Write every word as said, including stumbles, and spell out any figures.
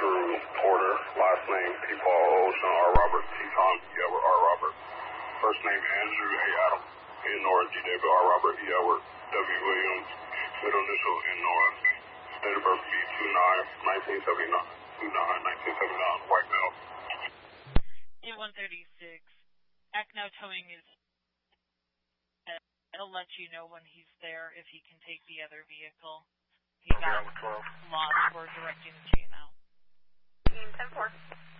Andrew Porter. Last name P. Paul Ocean R. Robert T. Tom E. Edward R. Robert. First name Andrew A. Adam A. Nora G. David R. Robert E. Edward W. Williams. Middle initial N. Nora. Date of birth B. two nine nineteen seventy-nine. two nine nineteen seventy-nine. White male. In one thirty-six, Acno Towing is. Uh, it'll let you know when he's there if he can take the other vehicle. He's Okay, not I'm twelve. lost. We're directing the G now. ten four.